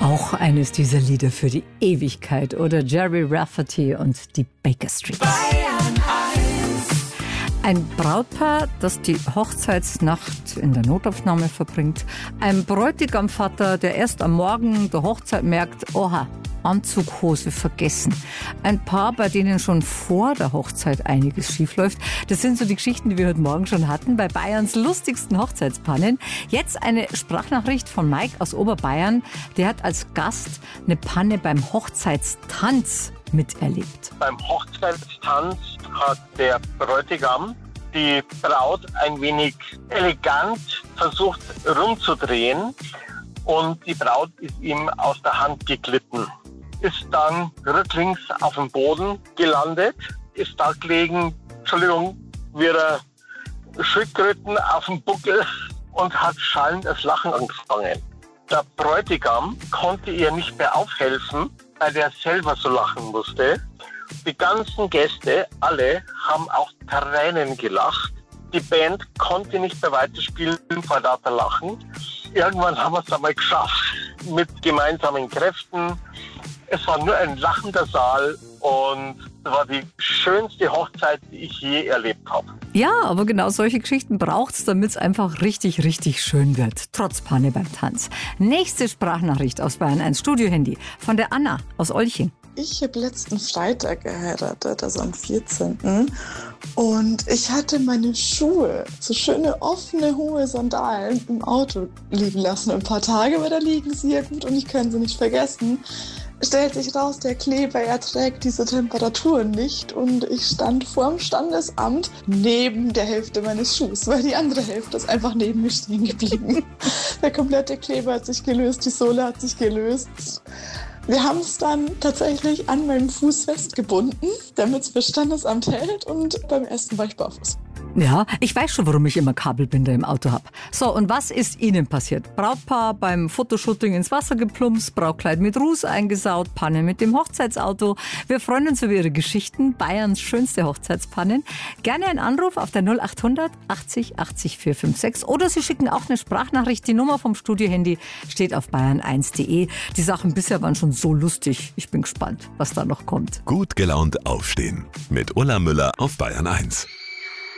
Auch eines dieser Lieder für die Ewigkeit, oder? Jerry Rafferty und die Baker Street. Ein Brautpaar, das die Hochzeitsnacht in der Notaufnahme verbringt. Ein Bräutigamvater, der erst am Morgen der Hochzeit merkt, oha, Anzughose vergessen. Ein Paar, bei denen schon vor der Hochzeit einiges schiefläuft. Das sind so die Geschichten, die wir heute Morgen schon hatten bei Bayerns lustigsten Hochzeitspannen. Jetzt eine Sprachnachricht von Mike aus Oberbayern. Der hat als Gast eine Panne beim Hochzeitstanz miterlebt. Beim Hochzeitstanz hat der Bräutigam die Braut ein wenig elegant versucht rumzudrehen und die Braut ist ihm aus der Hand geglitten. Ist dann rücklings auf dem Boden gelandet, ist da gelegen, wie er Schildkröten auf dem Buckel und hat schallendes Lachen angefangen. Der Bräutigam konnte ihr nicht mehr aufhelfen, weil der selber so lachen musste. Die ganzen Gäste, alle, haben auch Tränen gelacht. Die Band konnte nicht mehr weiterspielen vor lauter Lachen. Irgendwann haben wir es einmal geschafft, mit gemeinsamen Kräften. Es war nur ein lachender Saal und es war die schönste Hochzeit, die ich je erlebt habe. Ja, aber genau solche Geschichten braucht's, damit es einfach richtig, richtig schön wird. Trotz Panne beim Tanz. Nächste Sprachnachricht aus Bayern 1 Studiohandy von der Anna aus Olching. Ich habe letzten Freitag geheiratet, also am 14. Und ich hatte meine Schuhe, so schöne offene, hohe Sandalen im Auto liegen lassen. Ein paar Tage, aber da liegen sie ja gut und ich kann sie nicht vergessen. Stellt sich raus, der Kleber erträgt diese Temperaturen nicht und ich stand vorm Standesamt neben der Hälfte meines Schuhs, weil die andere Hälfte ist einfach neben mir stehen geblieben. Der komplette Kleber hat sich gelöst, die Sohle hat sich gelöst. Wir haben es dann tatsächlich an meinem Fuß festgebunden, damit es fürs Standesamt hält und beim Essen war ich barfuß. Ja, ich weiß schon, warum ich immer Kabelbinder im Auto habe. So, und was ist Ihnen passiert? Brautpaar beim Fotoshooting ins Wasser geplumpst, Brautkleid mit Ruß eingesaut, Panne mit dem Hochzeitsauto. Wir freuen uns über Ihre Geschichten, Bayerns schönste Hochzeitspannen. Gerne einen Anruf auf der 0800 80 80 456 oder Sie schicken auch eine Sprachnachricht. Die Nummer vom Studiohandy steht auf bayern1.de. Die Sachen bisher waren schon so lustig. Ich bin gespannt, was da noch kommt. Gut gelaunt aufstehen mit Ulla Müller auf Bayern 1.